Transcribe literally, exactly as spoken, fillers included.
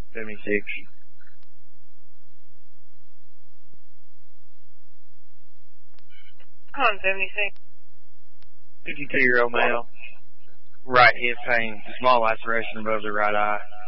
seventy-six. On seventy-six. fifty-two-year-old male. Right hip pain, small laceration above the right eye.